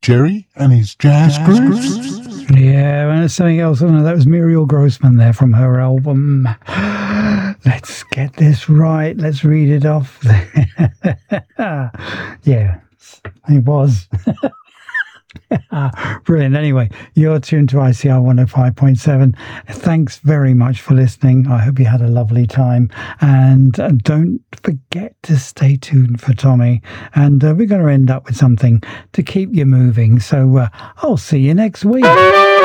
Jerry and his jazz grooves. Yeah, and there's something else. Oh, no, that was Muriel Grossman there from her album. Let's get this right. Let's read it off. Yeah, it was. Brilliant. Anyway, you're tuned to ICR 105.7. Thanks very much for listening. I hope you had a lovely time. And don't forget to stay tuned for Tommy. And we're going to end up with something to keep you moving. So I'll see you next week.